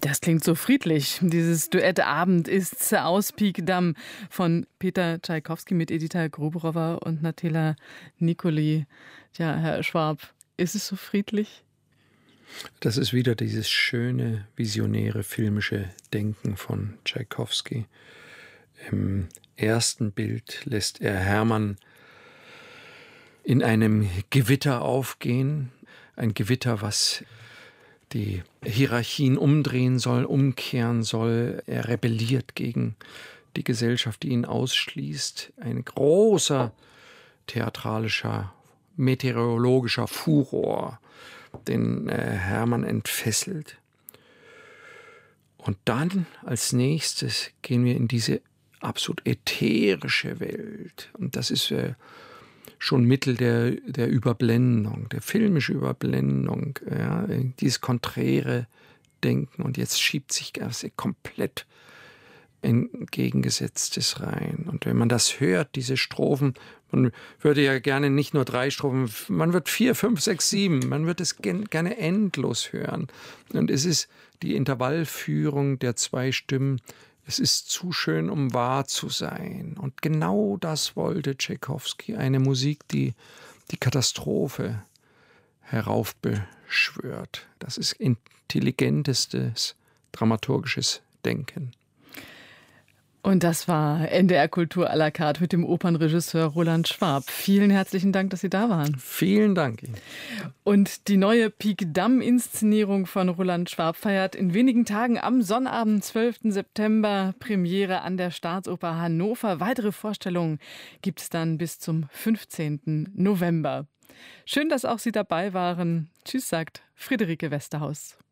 Das klingt so friedlich. Dieses Duett Abend ist's aus Pik Dam von Peter Tschaikowski mit Edita Gruberowa und Nathalia Nicoli. Ja, Herr Schwab, ist es so friedlich? Das ist wieder dieses schöne, visionäre, filmische Denken von Tschaikowski. Im ersten Bild lässt er Hermann in einem Gewitter aufgehen. Ein Gewitter, was die Hierarchien umdrehen soll, umkehren soll. Er rebelliert gegen die Gesellschaft, die ihn ausschließt. Ein großer theatralischer, meteorologischer Furor, den Hermann entfesselt. Und dann als nächstes gehen wir in diese absolut ätherische Welt. Und das ist schon Mittel der Überblendung, der filmischen Überblendung, ja, dieses konträre Denken. Und jetzt schiebt sich das komplett Entgegengesetztes rein. Und wenn man das hört, diese Strophen, man würde ja gerne nicht nur 3 Strophen, man wird 4, 5, 6, 7, man wird es gerne endlos hören. Und es ist die Intervallführung der 2 Stimmen. Es ist zu schön, um wahr zu sein. Und genau das wollte Tschaikowski. Eine Musik, die die Katastrophe heraufbeschwört. Das ist intelligentestes dramaturgisches Denken. Und das war NDR Kultur à la carte mit dem Opernregisseur Roland Schwab. Vielen herzlichen Dank, dass Sie da waren. Vielen Dank Ihnen. Und die neue Pik Dam-Inszenierung von Roland Schwab feiert in wenigen Tagen am Sonnabend, 12. September, Premiere an der Staatsoper Hannover. Weitere Vorstellungen gibt es dann bis zum 15. November. Schön, dass auch Sie dabei waren. Tschüss, sagt Friederike Westerhaus.